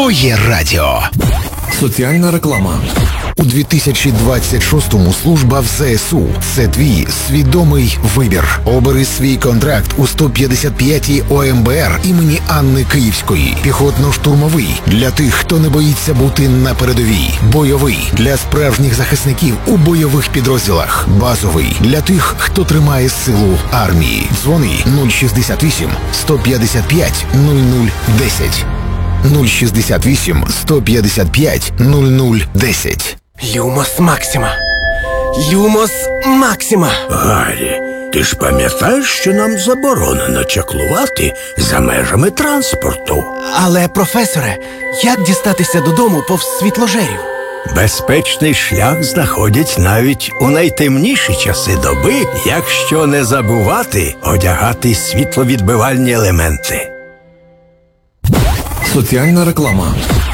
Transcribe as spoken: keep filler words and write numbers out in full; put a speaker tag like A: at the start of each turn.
A: Твоє радіо.
B: Соціальна реклама.
A: У дві тисячі двадцять шостому служба в ЗСУ – це твій свідомий вибір. Обери свій контракт у сто п'ятдесят п'ятій ОМБР імені Анни Київської. Піхотно-штурмовий – для тих, хто не боїться бути на передовій. Бойовий – для справжніх захисників у бойових підрозділах. Базовий – для тих, хто тримає силу армії. Дзвони нуль шістдесят вісім сто п'ятдесят п'ять нуль нуль десять. нуль шістдесят вісім сто п'ятдесят п'ять нуль нуль десять.
C: Люмос Максима. Люмос Максима.
D: Гаррі, ти ж пам'ятаєш, що нам заборонено чаклувати за межами транспорту?
C: Але, професоре, як дістатися додому повз світложерів?
D: Безпечний шлях знаходять навіть у найтемніші часи доби, якщо не забувати одягати світловідбивальні елементи.
B: Соціальна реклама.